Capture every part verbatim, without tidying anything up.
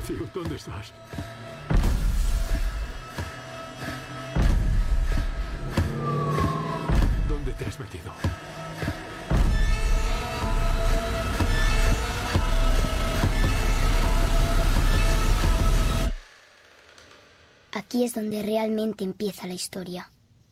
Matthew, ¿dónde estás? ¿Dónde te has metido? Aquí es donde realmente empieza la historia.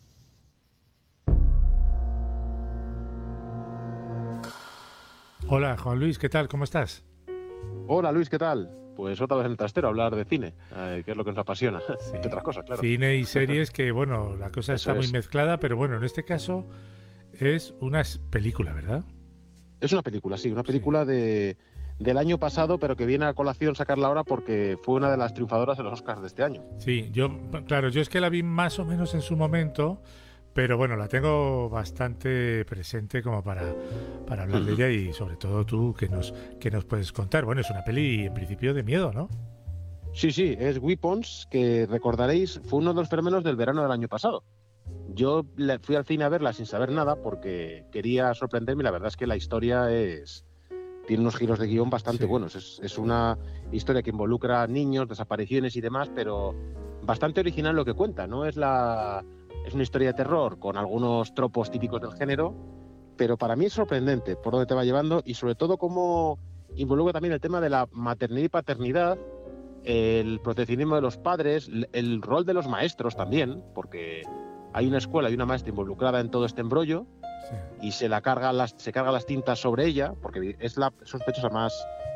Hola, Juan Luis, ¿qué tal? ¿Cómo estás? Hola, Luis, ¿qué tal? Pues otra vez en el trastero, hablar de cine, eh, que es lo que nos apasiona, sí. Entre otras cosas, claro. Cine y series que, bueno, la cosa está muy mezclada, pero bueno, en este caso es una película, ¿verdad? Es una película, sí, una película sí. de... del año pasado, pero que viene a colación sacarla ahora porque fue una de las triunfadoras de los Oscars de este año. Sí, yo, claro, yo es que la vi más o menos en su momento, pero bueno, la tengo bastante presente como para, para hablar uh-huh. de ella y sobre todo tú, que nos, que nos puedes contar. Bueno, es una peli en principio de miedo, ¿no? Sí, sí, es Weapons, que recordaréis, fue uno de los fenómenos del verano del año pasado. Yo fui al cine a verla sin saber nada porque quería sorprenderme y la verdad es que la historia es... tiene unos giros de guión bastante sí. buenos. Es, es una historia que involucra a niños, desapariciones y demás, pero bastante original lo que cuenta. No es la es una historia de terror con algunos tropos típicos del género, pero para mí es sorprendente por dónde te va llevando y sobre todo cómo involucra también el tema de la maternidad y paternidad, el proteccionismo de los padres, el rol de los maestros también, porque hay una escuela y una maestra involucrada en todo este embrollo. Sí. Y se la carga las se carga las tintas sobre ella porque es la sospechosa más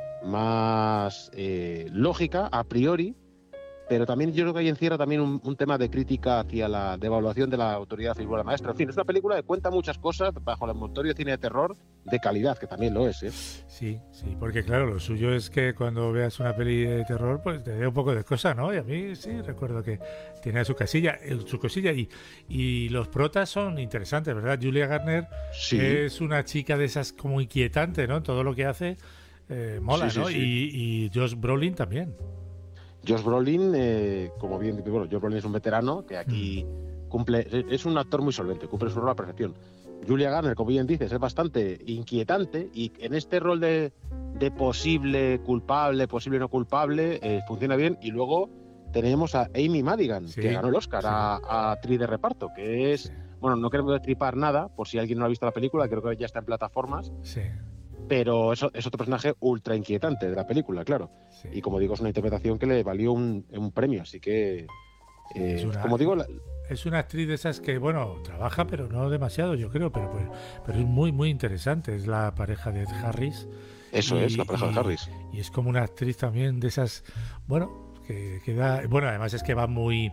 más eh, lógica a priori, pero también yo creo que ahí encierra también un, un tema de crítica hacia la devaluación de la autoridad figura maestra. En fin, es una película que cuenta muchas cosas bajo el envoltorio de cine de terror de calidad, que también lo es, ¿eh? Sí, sí, porque claro, lo suyo es que cuando veas una peli de terror, pues te dé un poco de cosa, ¿no? Y a mí sí recuerdo que tiene su casilla, su cosilla y, y los protas son interesantes, ¿verdad? Julia Garner sí. es una chica de esas como inquietante, ¿no? Todo lo que hace eh, mola, sí, ¿no? Sí, sí. Y, y Josh Brolin también. Josh Brolin, eh, como bien, bueno, Josh Brolin es un veterano que aquí mm. cumple, es un actor muy solvente, cumple su rol a la perfección. Julia Garner, como bien dices, es bastante inquietante y en este rol de, de posible culpable, posible no culpable, eh, funciona bien. Y luego tenemos a Amy Madigan, sí, que ganó el Oscar sí. a, a actriz de reparto, que es, sí. bueno, no queremos destripar nada, por si alguien no ha visto la película, creo que ya está en plataformas. Sí. Pero eso es otro personaje ultra inquietante de la película, claro. Sí. Y como digo, es una interpretación que le valió un, un premio, así que... Eh, es una, como digo... La... Es una actriz de esas que, bueno, trabaja, pero no demasiado, yo creo, pero, pero, pero es muy, muy interesante. Es la pareja de Ed Harris. Eso y, es, la pareja y, de Harris. Y es como una actriz también de esas... Bueno, que, que da... Bueno, además es que va muy...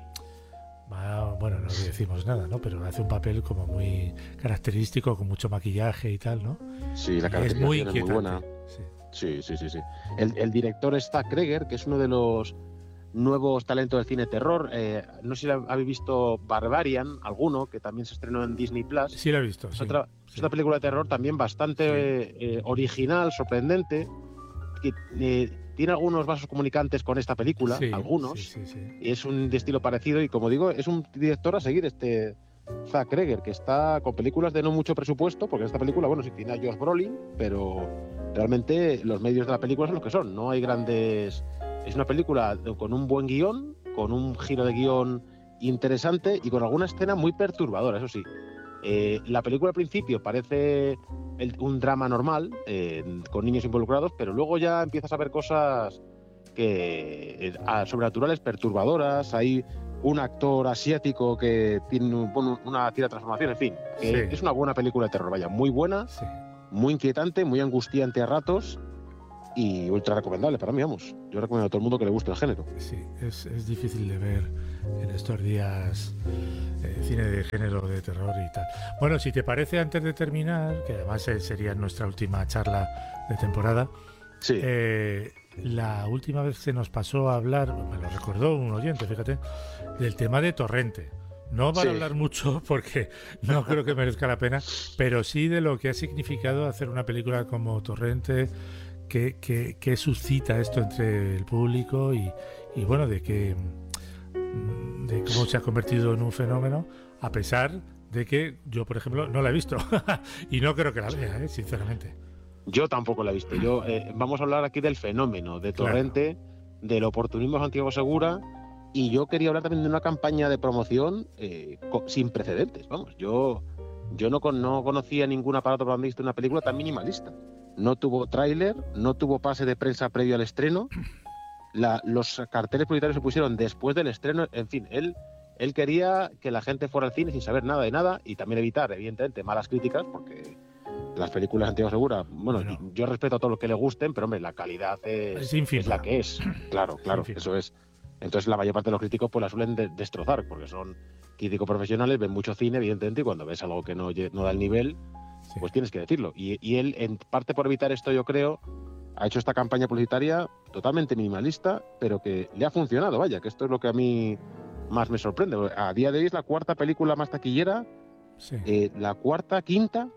Va, bueno, no decimos nada, ¿no? Pero hace un papel como muy característico, con mucho maquillaje y tal, ¿no? Sí, la caracterización es muy, es muy buena. Sí, sí, sí, sí. sí. El, el director es Zack Kreger, que es uno de los nuevos talentos del cine terror. Eh, no sé si habéis visto Barbarian, alguno, que también se estrenó en Disney Plus. Sí, lo he visto. Es sí, otra, sí. Es otra película de terror también bastante sí. eh, original, sorprendente, que eh, tiene algunos vasos comunicantes con esta película, sí, algunos, sí, sí, sí. y es un de estilo parecido, y como digo, es un director a seguir, este Zack Kreger, que está con películas de no mucho presupuesto, porque esta película, bueno, sí tiene a Josh Brolin, pero realmente los medios de la película son los que son, no hay grandes... Es una película con un buen guión, con un giro de guión interesante y con alguna escena muy perturbadora, eso sí. Eh, la película al principio parece el, un drama normal, eh, con niños involucrados, pero luego ya empiezas a ver cosas que eh, sobrenaturales, perturbadoras. Hay un actor asiático que tiene bueno, una tira de transformación, en fin, que sí. es una buena película de terror, vaya, muy buena, sí. muy inquietante, muy angustiante a ratos y ultra recomendable para mí, vamos. Yo recomiendo a todo el mundo que le guste el género. Sí, es, es difícil de ver en estos días eh, cine de género de terror y tal. Bueno, si te parece, antes de terminar, que además eh, sería nuestra última charla de temporada, sí. eh, la última vez se nos pasó a hablar, me lo recordó un oyente, fíjate, del tema de Torrente. No van sí. a hablar mucho porque no creo que merezca la pena, pero sí de lo que ha significado hacer una película como Torrente, que, que, que suscita esto entre el público y, y bueno, de que de cómo se ha convertido en un fenómeno, a pesar de que yo, por ejemplo, no la he visto y no creo que la vea, ¿eh? Sinceramente. Yo tampoco la he visto. Yo eh, vamos a hablar aquí del fenómeno de Torrente, claro. del oportunismo de Santiago Segura, y yo quería hablar también de una campaña de promoción eh, co- sin precedentes. Vamos, yo, yo no, con, no conocía ningún aparato para haber visto una película tan minimalista. No tuvo tráiler, no tuvo pase de prensa previo al estreno. La, los carteles publicitarios se pusieron después del estreno. En fin, él, él quería que la gente fuera al cine sin saber nada de nada y también evitar, evidentemente, malas críticas, porque las películas de Santiago Segura, bueno, Bueno. yo, yo respeto a todo lo que le gusten, pero hombre, la calidad es, Es ínfima. es la que es. Claro, claro, ínfima. eso es. Entonces la mayor parte de los críticos pues la suelen de- destrozar, porque son críticos profesionales, ven mucho cine, evidentemente, y cuando ves algo que no, lle- no da el nivel, Sí. pues tienes que decirlo. Y, y él, en parte por evitar esto, yo creo, ha hecho esta campaña publicitaria totalmente minimalista, pero que le ha funcionado, vaya, que esto es lo que a mí más me sorprende. A día de hoy es la cuarta película más taquillera, Sí. eh, la cuarta, quinta,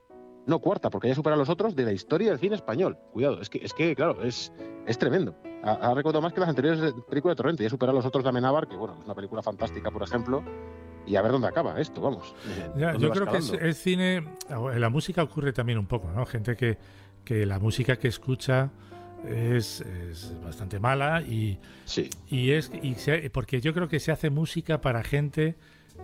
no cuarta, porque ya supera a los otros de la historia del cine español. Cuidado, es que, es que claro, es, es tremendo. Ha, ha recaudado más que las anteriores películas de Torrente, ya supera a los otros de Amenábar, que bueno, es una película fantástica, por ejemplo, y a ver dónde acaba esto, vamos. Ya, ¿Dónde yo va creo que es, escalando? es cine. En la música ocurre también un poco, ¿no? Gente que, que la música que escucha es, es bastante mala y, Sí, y es y se- porque yo creo que se hace música para gente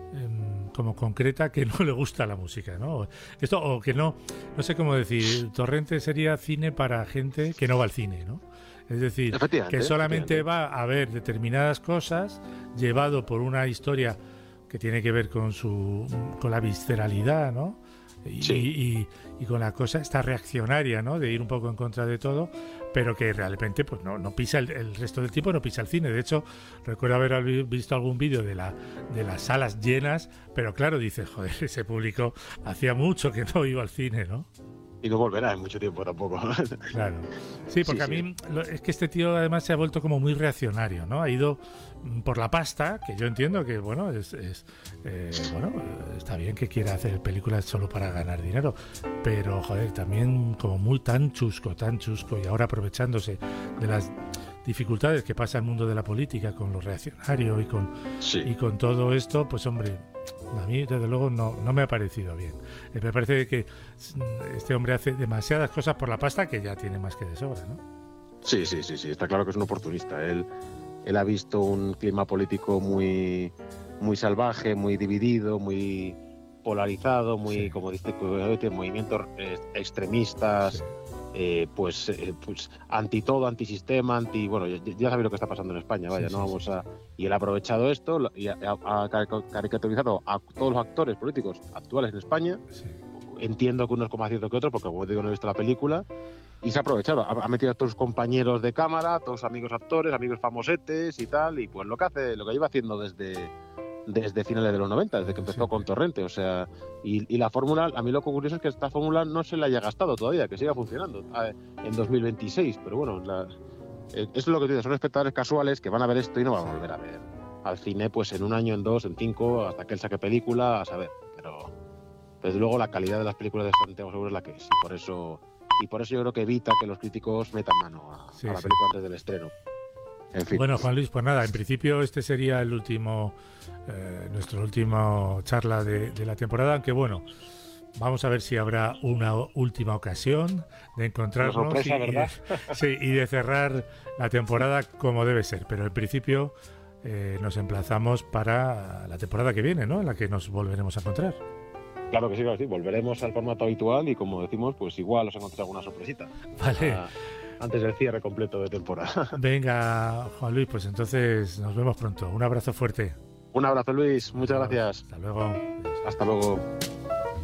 em, como concreta que no le gusta la música, ¿no? Esto o que no, no sé cómo decir. Torrente sería cine para gente que no va al cine, ¿no? Es decir, efectivamente. que solamente efectivamente. va a ver determinadas cosas llevado por una historia que tiene que ver con su con la visceralidad, ¿no? Y, Sí. y- y con la cosa esta reaccionaria, ¿no? De ir un poco en contra de todo, pero que realmente pues no, no pisa el, el resto del tiempo, no pisa el cine. De hecho, recuerdo haber al- visto algún vídeo de la de las salas llenas, pero claro, dices, joder, ese público hacía mucho que no iba al cine, ¿no? Y no volverá en mucho tiempo tampoco. Claro. Sí, porque Sí, a mí lo- es que este tío además se ha vuelto como muy reaccionario, ¿no? Ha ido mm, por la pasta, que yo entiendo que, bueno, es, es, eh, bueno, eh, está bien que quiera hacer películas solo para ganar dinero, pero, joder, también como muy tan chusco, tan chusco, y ahora aprovechándose de las dificultades que pasa el mundo de la política con lo reaccionario y con, y Sí, con todo esto, pues hombre, a mí desde luego no, no me ha parecido bien. Eh, Me parece que mm, este hombre hace demasiadas cosas por la pasta que ya tiene más que de sobra, ¿no? sí, sí, sí, sí, está claro que es un oportunista. Él, él ha visto un clima político muy, muy salvaje, muy dividido, muy polarizado, muy, Sí. como dice, que movimientos eh, extremistas, Sí. eh, pues, eh, pues anti todo, antisistema, anti, bueno, ya, ya sabéis lo que está pasando en España, vaya, Sí, no sí, vamos a, y él ha aprovechado esto lo- y ha, ha- ha carica- caricaturizado a todos los actores políticos actuales en España. Sí. Entiendo que uno es como más cierto que otro, porque como digo, no he visto la película, y se ha aprovechado, ha, ha metido a todos sus compañeros de cámara, a todos sus amigos actores, amigos famosetes y tal, y pues lo que hace, lo que lleva haciendo desde, desde finales de los noventa, desde que empezó Sí. con Torrente, o sea, y, y la fórmula, a mí lo que curioso es que esta fórmula no se la haya gastado todavía, que siga funcionando eh, en dos mil veintiséis, pero bueno, la- eh, eso es lo que tú dices, son espectadores casuales que van a ver esto y no van a volver a ver al cine pues en un año, en dos, en cinco, hasta que él saque película, a saber, pero desde luego la calidad de las películas de Santiago Segura es la que es, y por eso y por eso yo creo que evita que los críticos metan mano a, Sí, a la sí. película antes del estreno. En fin. Bueno, Juan Luis, pues nada, en principio este sería el último, eh, nuestro último charla de, de la temporada, aunque bueno, vamos a ver si habrá una última ocasión de encontrarnos Una sorpresa, y, ¿verdad? y- sí, y de cerrar la temporada como debe ser. Pero en principio eh, nos emplazamos para la temporada que viene, ¿no? En la que nos volveremos a encontrar. Claro que sí, claro que sí. Volveremos al formato habitual y como decimos, pues igual os encontréis alguna sorpresita. Vale. Ah, antes del cierre completo de temporada. Venga, Juan Luis, pues entonces nos vemos pronto. Un abrazo fuerte. Un abrazo, Luis. Muchas gracias. Hasta luego. Hasta luego.